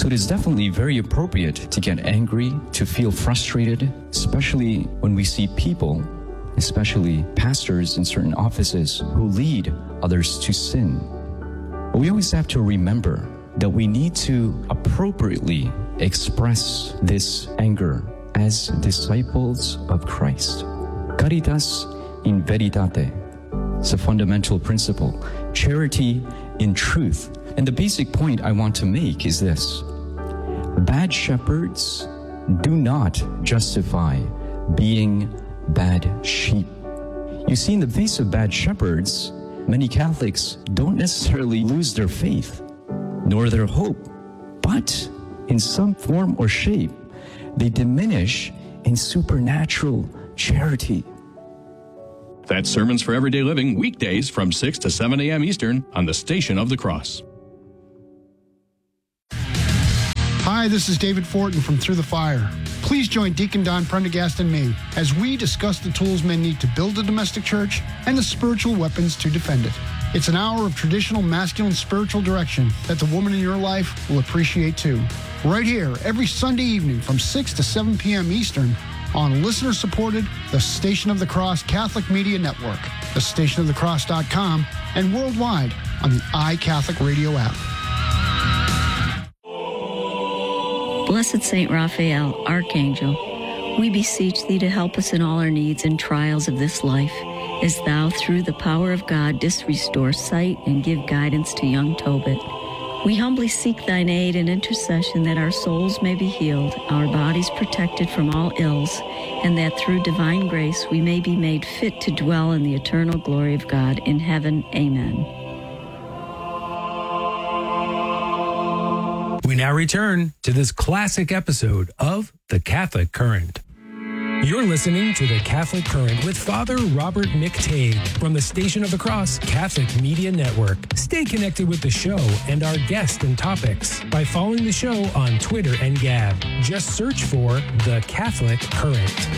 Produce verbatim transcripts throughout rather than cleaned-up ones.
it is definitely very appropriate to get angry, to feel frustrated, especially when we see people, especially pastors in certain offices, who lead others to sin. But we always have to remember that we need to appropriately express this anger as disciples of Christ. Caritas in veritate. It's a fundamental principle. Charity in truth. And the basic point I want to make is this. Bad shepherds do not justify being bad sheep. You see, in the face of bad shepherds, many Catholics don't necessarily lose their faith, nor their hope, but in some form or shape, they diminish in supernatural charity. That's Sermons for Everyday Living, weekdays from six to seven a.m. Eastern on the Station of the Cross. Hi, this is David Fortin from Through the Fire. Please join Deacon Don Prendergast and me as we discuss the tools men need to build a domestic church and the spiritual weapons to defend it. It's an hour of traditional masculine spiritual direction that the woman in your life will appreciate too. Right here, every Sunday evening from six to seven p.m. Eastern on listener-supported The Station of the Cross Catholic Media Network, the station of the cross dot com, and worldwide on the iCatholic Radio app. Blessed Saint Raphael, Archangel, we beseech thee to help us in all our needs and trials of this life, as thou, through the power of God, didst restore sight and give guidance to young Tobit. We humbly seek thine aid and intercession that our souls may be healed, our bodies protected from all ills, and that through divine grace we may be made fit to dwell in the eternal glory of God in heaven. Amen. We now return to this classic episode of The Catholic Current. You're listening to The Catholic Current with Father Robert McTague from the Station of the Cross Catholic Media Network. Stay connected with the show and our guests and topics by following the show on Twitter and Gab. Just search for The Catholic Current.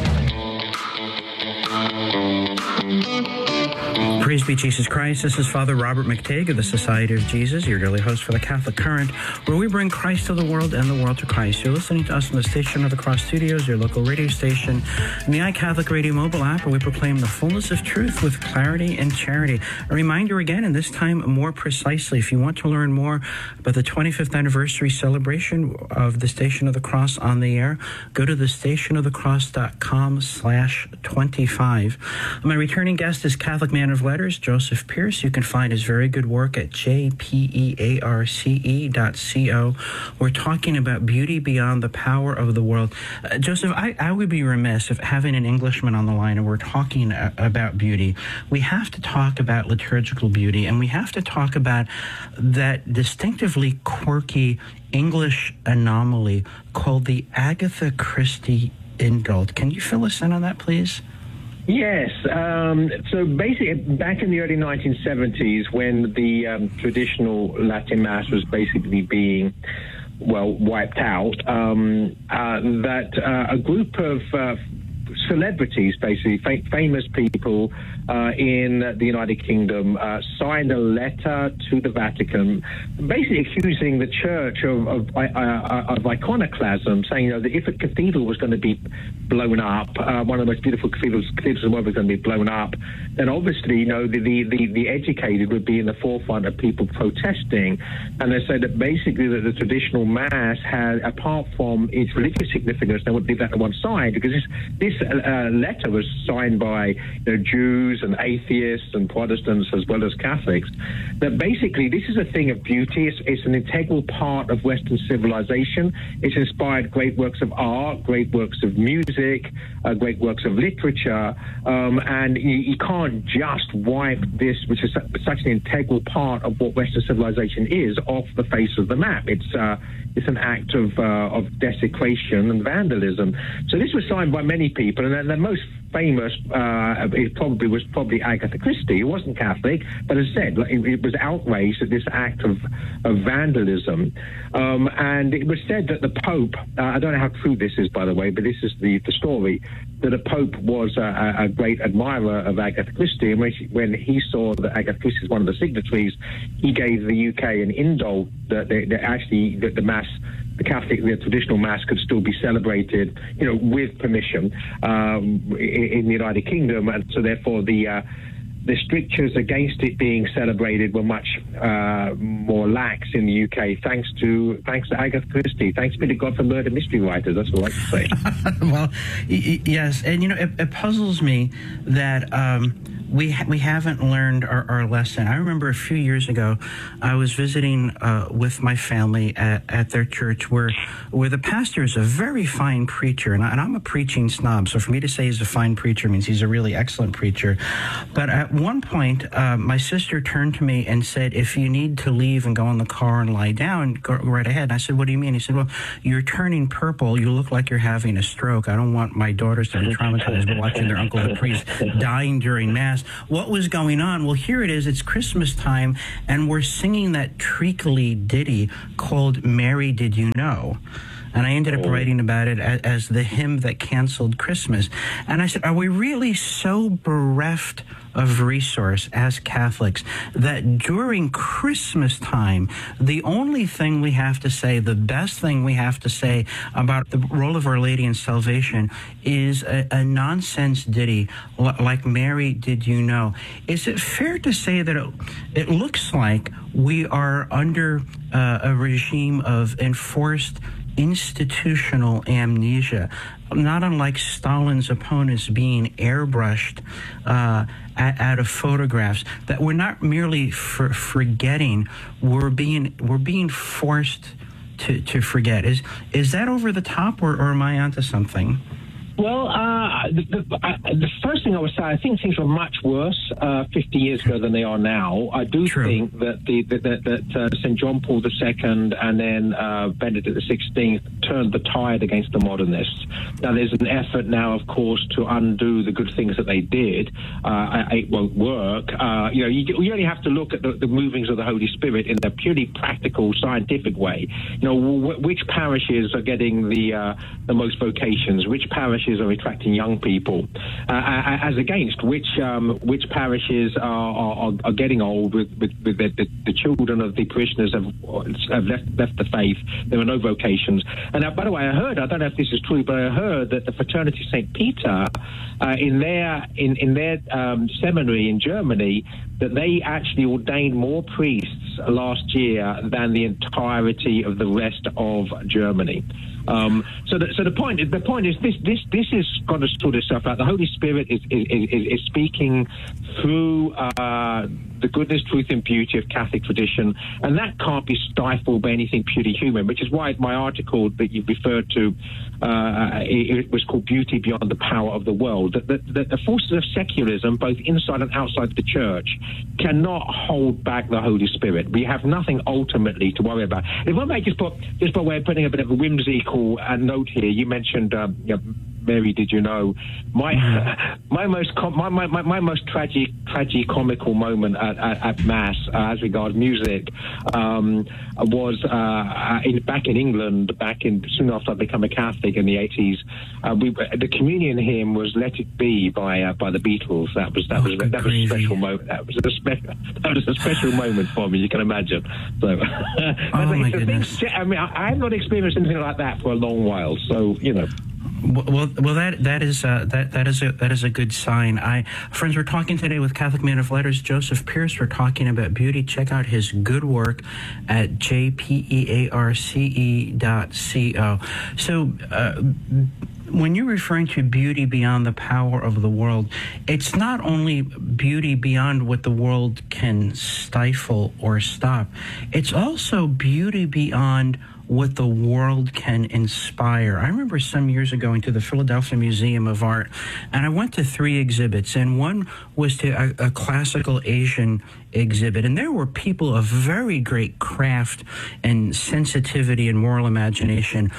Praise be Jesus Christ. This is Father Robert McTague of the Society of Jesus, your daily host for the Catholic Current, where we bring Christ to the world and the world to Christ. You're listening to us on the Station of the Cross Studios, your local radio station, and the iCatholic Radio mobile app, where we proclaim the fullness of truth with clarity and charity. A reminder again, and this time more precisely, if you want to learn more about the twenty-fifth anniversary celebration of the Station of the Cross on the air, go to the station of the cross dot com slash twenty-five. My returning guest is Catholic man of letters, Joseph Pearce. You can find his very good work at j p e a r c e dot co. We're talking about beauty beyond the power of the world. Uh, Joseph, I, I would be remiss if having an Englishman on the line and we're talking uh, about beauty. We have to talk about liturgical beauty, and we have to talk about that distinctively quirky English anomaly called the Agatha Christie indult. Can you fill us in on that, please? Yes. Um, so basically, back in the early nineteen seventies, when the um, traditional Latin Mass was basically being, well, wiped out, um, uh, that uh, a group of uh, celebrities, basically fa- famous people uh, in the United Kingdom, uh, signed a letter to the Vatican, basically accusing the Church of, of, uh, of iconoclasm, saying, you know, that if a cathedral was going to be blown up, uh, one of the most beautiful cathedrals, cathedrals in the world was going to be blown up, then obviously, you know, the, the, the, the educated would be in the forefront of people protesting. And they said that basically that the traditional Mass had, apart from its religious significance, they would leave that to one side, because this, this uh, letter was signed by, you know, Jews and atheists and Protestants as well as Catholics, that basically this is a thing of beauty. It's, it's an integral part of Western civilization. It's inspired great works of art, great works of music, uh, great works of literature, um, and you, you can't just wipe this, which is such an integral part of what Western civilization is, off the face of the map. It's uh, it's an act of uh, of desecration and vandalism. So this was signed by many people, and the most famous uh, it probably was probably Agatha Christie. It wasn't Catholic, but as I said, it, it was outraged at this act of, of vandalism. Um, and it was said that the Pope, uh, I don't know how true this is, by the way, but this is the, the story, that a pope was a, a great admirer of Agatha Christie, and when, she, when he saw that Agatha Christie is one of the signatories, he gave the U K an indult that, they, that actually that the mass, the Catholic, the traditional mass, could still be celebrated, you know, with permission um, in, in the United Kingdom, and so therefore the uh, the strictures against it being celebrated were much uh, more lax in the U K, thanks to thanks to Agatha Christie. Thanks be to God for murder mystery writers. That's what I like to say. Well, y- yes, and you know, it, it puzzles me that um, we ha- we haven't learned our, our lesson. I remember a few years ago, I was visiting uh, with my family at, at their church, where where the pastor is a very fine preacher, and, I, and I'm a preaching snob. So for me to say he's a fine preacher means he's a really excellent preacher. But at one point, uh, my sister turned to me and said, "If you need to leave and go in the car and lie down, go right ahead." And I said, "What do you mean?" He said, "Well, you're turning purple. You look like you're having a stroke. I don't want my daughters to be traumatized watching their uncle the priest dying during Mass." What was going on? Well, here it is. It's Christmas time, and we're singing that treacly ditty called "Mary, Did You Know?" And I ended up writing about it as, as the hymn that canceled Christmas. And I said, are we really so bereft of resource as Catholics that during Christmas time, the only thing we have to say, the best thing we have to say about the role of Our Lady in salvation is a, a nonsense ditty like "Mary, Did You Know?" Is it fair to say that it, it looks like we are under uh, a regime of enforced institutional amnesia, not unlike Stalin's opponents being airbrushed uh, out of photographs, that we're not merely for forgetting, we're being we're being forced to, to forget? Is is that over the top, or, or am I onto something? Well, uh, the, the, I, the first thing I would say, I think things were much worse uh, fifty years ago than they are now. I do True. think that the that, that, that uh, Saint John Paul the Second and then uh, Benedict the Sixteenth turned the tide against the modernists. Now, there's an effort now, of course, to undo the good things that they did. Uh, it won't work. Uh, you know, you, you only have to look at the, the movings of the Holy Spirit in a purely practical, scientific way. You know, w- which parishes are getting the uh, the most vocations? Which parishes are attracting young people, uh, as against which um, which parishes are, are, are getting old with, with, with the, the, the children of the parishioners have, have left left the faith. There are no vocations. And uh, by the way, I heard, I don't know if this is true, but I heard that the Fraternity Saint Peter, uh, in their in in their um, seminary in Germany, that they actually ordained more priests last year than the entirety of the rest of Germany. Um, so, the, so the point is, the point is this: this this is got to sort itself out. The Holy Spirit is is, is, is speaking through uh, the goodness, truth, and beauty of Catholic tradition, and that can't be stifled by anything purely human. Which is why my article that you referred to, uh, it, it was called "Beauty Beyond the Power of the World." That the, the, the forces of secularism, both inside and outside the Church, cannot hold back the Holy Spirit. We have nothing ultimately to worry about. If I may just put, just by way of putting a bit of a whimsical a note here, you mentioned um, you know, Mary, did you know? My my most com- my, my, my most tragic tragicomical moment at, at, at Mass uh, as regards music um, was uh, in, back in England, back in soon after I became a Catholic in the eighties. Uh, we, the communion hymn was "Let It Be" by uh, by the Beatles. That was that oh, was that was a special moment. That was a special that was a special moment for me. You can imagine. So, oh my goodness! Things, I mean, I, I have not experienced anything like that for a long while. So you know. Well, well, that that is uh, that that is a that is a good sign. I friends, we're talking today with Catholic man of letters Joseph Pearce. We're talking about beauty. Check out his good work at j p e a r c e dot co. So. Uh, When you're referring to beauty beyond the power of the world, it's not only beauty beyond what the world can stifle or stop. It's also beauty beyond what the world can inspire. I remember some years ago going to the Philadelphia Museum of Art, and I went to three exhibits, and one was to a, a classical Asian exhibit, and there were people of very great craft and sensitivity and moral imagination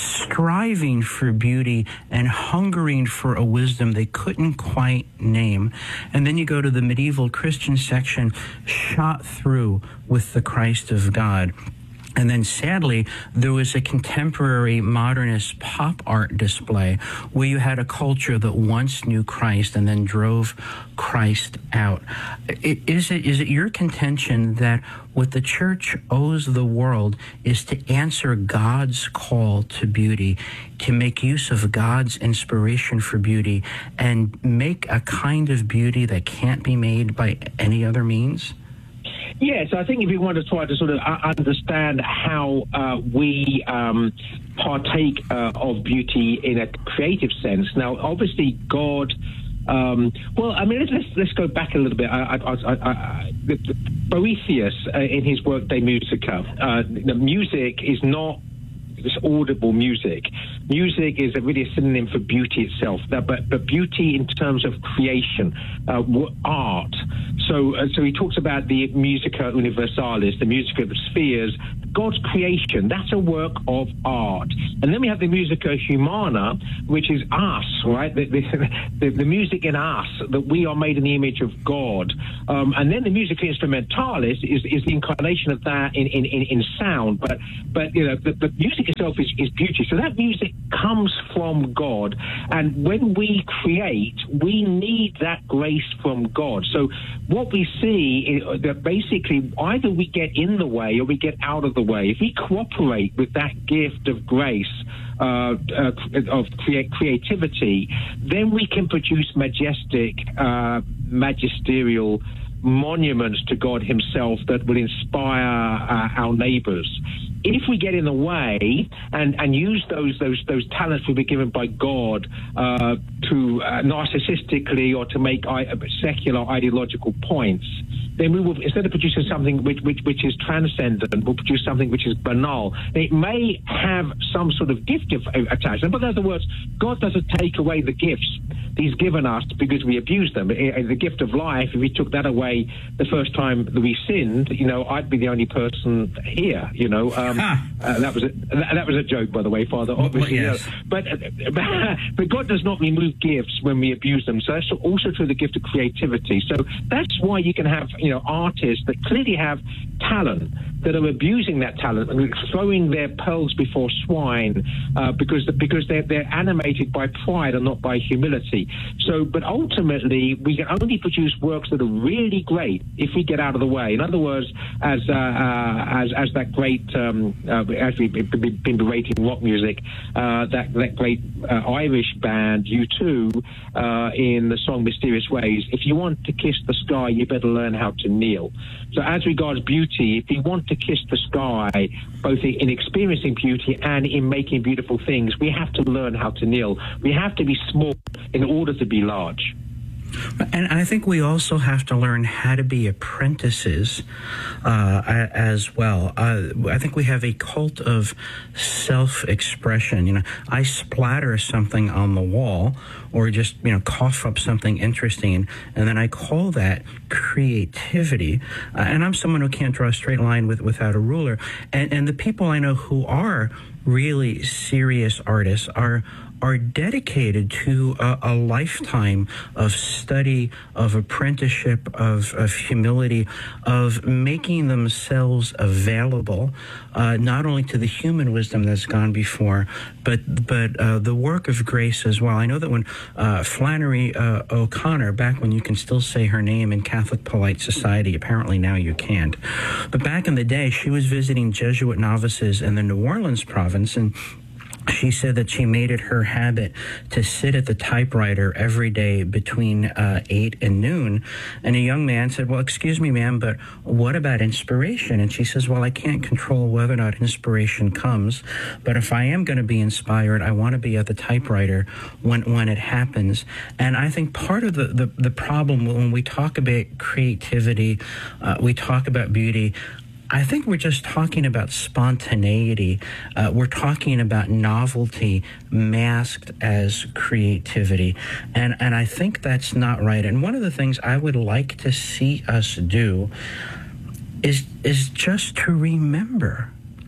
striving for beauty and hungering for a wisdom they couldn't quite name. And then you go to the medieval Christian section, shot through with the Christ of God. And then, sadly, there was a contemporary modernist pop art display where you had a culture that once knew Christ and then drove Christ out. Is it is it your contention that what the church owes the world is to answer God's call to beauty, to make use of God's inspiration for beauty, and make a kind of beauty that can't be made by any other means? Yes, I think if you want to try to sort of understand how uh, we um, partake uh, of beauty in a creative sense. Now, obviously, God. Um, well, I mean, let's let's, let's go back a little bit. I, I, I, I, Boethius, uh, in his work De Musica, uh, the music is not this audible music. Music is a really a synonym for beauty itself, but but beauty in terms of creation, uh, art. So uh, so he talks about the Musica Universalis, the music of the spheres, God's creation. That's a work of art. And then we have the Musica Humana, which is us, right? The, the, the music in us, that we are made in the image of God. Um, and then the Musica Instrumentalis is, is the incarnation of that in, in, in, in sound. But, but you know, the, the music itself is, is beauty. So that music comes from God. And when we create, we need that grace from God. So what we see is that basically either we get in the way or we get out of the way. If we cooperate with that gift of grace, uh, uh, of crea- creativity, then we can produce majestic, uh, magisterial monuments to God himself that will inspire uh, our neighbors. If we get in the way and, and use those those those talents we've been given by God uh, to uh, narcissistically or to make I- secular ideological points, then we will, instead of producing something which, which which is transcendent, we'll produce something which is banal. It may have some sort of gift of, uh, attached, but in other words, God doesn't take away the gifts he's given us because we abuse them. The gift of life, if we took that away the first time that we sinned, you know, I'd be the only person here, you know. Um, uh, that was a, that, that was a joke, by the way, Father, obviously. Well, yes. You know, but, uh, but God does not remove gifts when we abuse them. So that's also true of the gift of creativity. So that's why you can have, you know, artists that clearly have talent, that are abusing that talent and throwing their pearls before swine uh, because because they're, they're animated by pride and not by humility. So, but ultimately, we can only produce works that are really great if we get out of the way. In other words, as uh, uh, as as that great, um, uh, as we've been berating rock music, uh, that that great uh, Irish band U two uh, in the song "Mysterious Ways." If you want to kiss the sky, you better learn how to kneel. So, as regards beauty, if you want to kiss the sky, both in experiencing beauty and in making beautiful things, we have to learn how to kneel. We have to be small in order to be large. And I think we also have to learn how to be apprentices uh, as well. Uh, I think we have a cult of self-expression. You know, I splatter something on the wall or just, you know, cough up something interesting, and then I call that creativity. Uh, and I'm someone who can't draw a straight line with, without a ruler. And, and the people I know who are really serious artists are are dedicated to a, a lifetime of study, of apprenticeship, of, of humility, of making themselves available, uh, not only to the human wisdom that's gone before, but but uh, the work of grace as well. I know that when uh, Flannery uh, O'Connor, back when you can still say her name in Catholic polite society, apparently now you can't, but back in the day, she was visiting Jesuit novices in the New Orleans province, and she said that she made it her habit to sit at the typewriter every day between uh, eight and noon. And a young man said, well, excuse me, ma'am, but what about inspiration? And she says, well, I can't control whether or not inspiration comes, but if I am going to be inspired, I want to be at the typewriter when when it happens. And I think part of the, the, the problem when we talk about creativity, uh, we talk about beauty, I think we're just talking about spontaneity. Uh, we're talking about novelty masked as creativity. And, and I think that's not right. And one of the things I would like to see us do is, is just to remember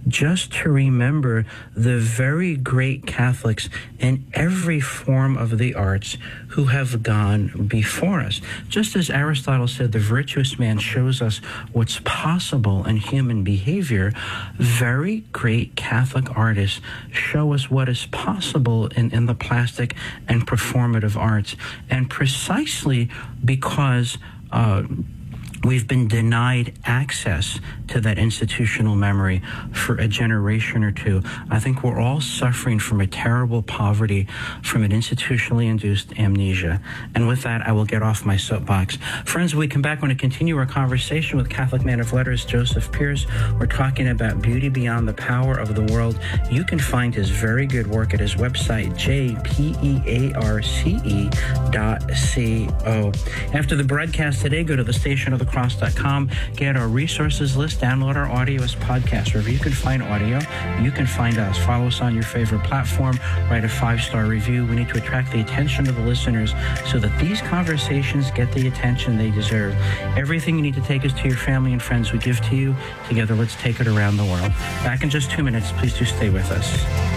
just to remember the very great Catholics in every form of the arts who have gone before us. Just as Aristotle said, the virtuous man shows us what's possible in human behavior, very great Catholic artists show us what is possible in, in the plastic and performative arts. And precisely because uh, we've been denied access to that institutional memory for a generation or two, I think we're all suffering from a terrible poverty, from an institutionally induced amnesia. And with that, I will get off my soapbox. Friends, when we come back, I want to continue our conversation with Catholic man of letters, Joseph Pearce. We're talking about Beauty Beyond the Power of the World. You can find his very good work at his website, j p e a r c e dot co. After the broadcast today, go to the station of the cross dot com, get our resources list, download our audio as podcasts. Wherever you can find audio, you can find us. Follow us on your favorite platform. Write a five-star review. We need to attract the attention of the listeners so that these conversations get the attention they deserve. Everything you need to take us to your family and friends we give to you. Together, let's take it around the world. Back in just two minutes. Please do stay with us.